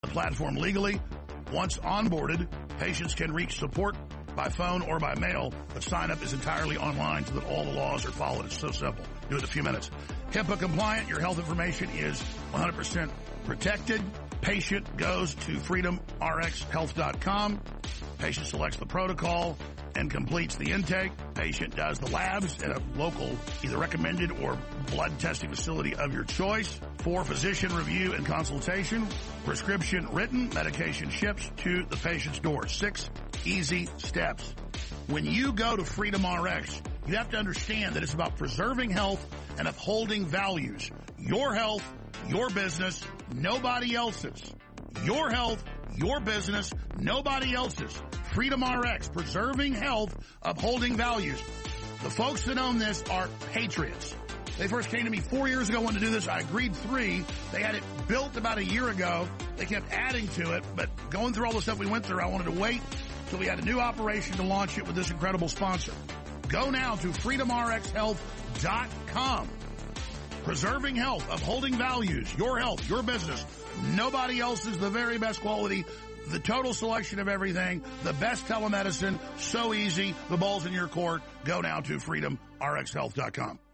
the platform legally. Once onboarded, patients can reach support by phone or by mail, but sign-up is entirely online so that all the laws are followed. It's so simple. Do it in a few minutes. HIPAA compliant. Your health information is 100% protected. Patient goes to freedomrxhealth.com. Patient selects the protocol and completes the intake. Patient does the labs at a local, either recommended or blood testing facility of your choice. For physician review and consultation, prescription written, medication ships to the patient's door. 6 easy steps. When you go to Freedom RX, you have to understand that it's about preserving health and upholding values. Your health, your business, nobody else's. Your health, your business, nobody else's. Freedom RX, preserving health, upholding values. The folks that own this are patriots. They first came to me 4 years ago, wanted to do this. I agreed 3. They had it built about a year ago. They kept adding to it, but going through all the stuff we went through, I wanted to wait till we had a new operation to launch it with this incredible sponsor. Go now to freedomrxhealth.com. Preserving health, upholding values, your health, your business. Nobody else is the very best quality. The total selection of everything, the best telemedicine, so easy, the ball's in your court. Go now to freedomrxhealth.com.